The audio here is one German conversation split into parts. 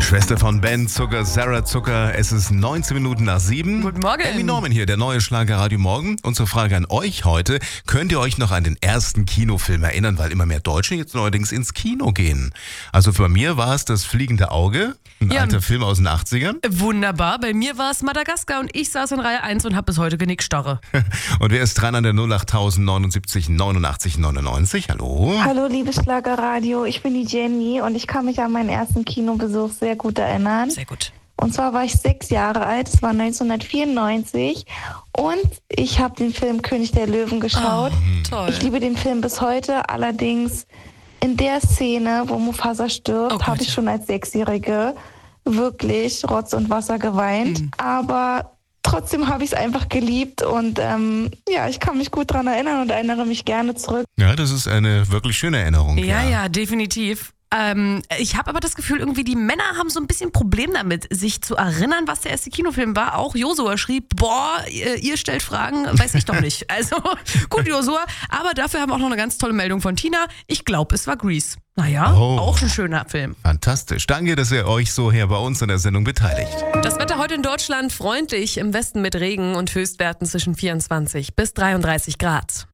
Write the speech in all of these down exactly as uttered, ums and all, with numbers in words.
Schwester von Ben Zucker, Sarah Zucker. Es ist neunzehn Minuten nach sieben. Guten Morgen. Emmy Norman hier, der neue Schlager Radio Morgen. Unsere Frage an euch heute. Könnt ihr euch noch an den ersten Kinofilm erinnern, weil immer mehr Deutsche jetzt neuerdings ins Kino gehen? Also bei mir war es Das fliegende Auge, ein Ja. alter Film aus den achtzigern. Wunderbar. Bei mir war es Madagaskar und ich saß in Reihe eins und habe bis heute Genickstarre. Und wer ist dran an der null acht neunundsiebzig neunundachtzig neunundneunzig? Hallo? Hallo, liebes Schlagerradio, ich bin die Jenny und ich kann mich an meinen ersten Kinobesuch sehr gut erinnern. Sehr gut. Und zwar war ich sechs Jahre alt, es war neunzehnhundertvierundneunzig und ich habe den Film König der Löwen geschaut. Oh, toll. Ich liebe den Film bis heute, allerdings in der Szene, wo Mufasa stirbt, Oh Gott, habe ich ja. schon als Sechsjährige wirklich Rotz und Wasser geweint. Mhm. Aber trotzdem habe ich es einfach geliebt und ähm, ja, ich kann mich gut daran erinnern und erinnere mich gerne zurück. Ja, das ist eine wirklich schöne Erinnerung. Ja, ja, definitiv. Ähm, ich habe aber das Gefühl, irgendwie die Männer haben so ein bisschen Problem damit, sich zu erinnern, was der erste Kinofilm war. Auch Josua schrieb, boah, ihr, ihr stellt Fragen, weiß ich doch nicht. Also gut, Josua. Aber dafür haben wir auch noch eine ganz tolle Meldung von Tina. Ich glaube, es war Grease. Naja, Oh. auch ein schöner Film. Fantastisch. Danke, dass ihr euch so hier bei uns in der Sendung beteiligt. Das Wetter heute in Deutschland freundlich, im Westen mit Regen und Höchstwerten zwischen vierundzwanzig bis dreiunddreißig Grad.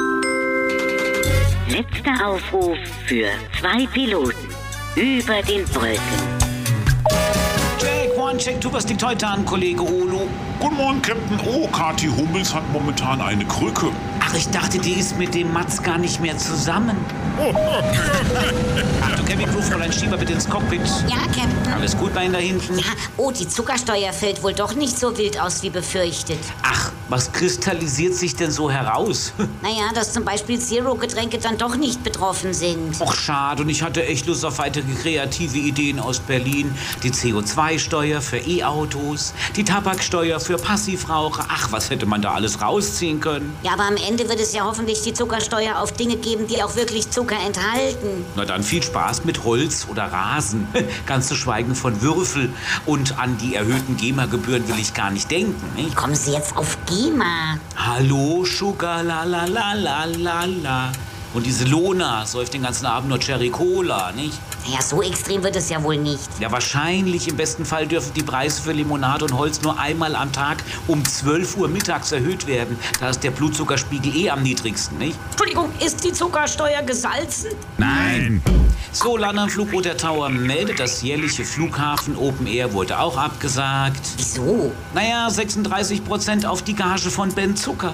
Letzter Aufruf für zwei Piloten über den Wolken. Jack, one check, tu, was liegt heute an, Kollege Olo? Guten Morgen, Captain. Oh, Kathi Hummels hat momentan eine Krücke. Ach, ich dachte, die ist mit dem Mats gar nicht mehr zusammen. Achtung, Kevin, ruf mal ein Schieber bitte ins Cockpit. Ja, Captain. Alles gut bei Ihnen da hinten? Ja, oh, die Zuckersteuer fällt wohl doch nicht so wild aus wie befürchtet. Ach, was kristallisiert sich denn so heraus? Naja, dass zum Beispiel Zero-Getränke dann doch nicht betroffen sind. Och, schade. Und ich hatte echt Lust auf weitere kreative Ideen aus Berlin. Die C O zwei Steuer für E-Autos, die Tabaksteuer für Passivraucher. Ach, was hätte man da alles rausziehen können? Ja, aber am Ende wird es ja hoffentlich die Zuckersteuer auf Dinge geben, die auch wirklich Zucker enthalten. Na dann viel Spaß mit Holz oder Rasen. Ganz zu schweigen von Würfel. Und an die erhöhten GEMA-Gebühren will ich gar nicht denken. Nicht? Kommen Sie jetzt auf GEMA? Hallo, Sugar, la la la la la la. Und diese Lona säuft den ganzen Abend nur Cherry Cola, nicht? Naja, so extrem wird es ja wohl nicht. Ja, wahrscheinlich. Im besten Fall dürfen die Preise für Limonade und Holz nur einmal am Tag um zwölf Uhr mittags erhöht werden. Da ist der Blutzuckerspiegel eh am niedrigsten, nicht? Entschuldigung, ist die Zuckersteuer gesalzen? Nein. So, London Flugroute Tower meldet, das jährliche Flughafen Open Air wurde auch abgesagt. Wieso? Naja, sechsunddreißig Prozent auf die Gage von Ben Zucker.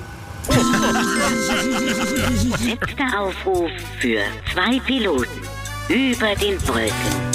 Letzter Aufruf für zwei Piloten über den Wolken.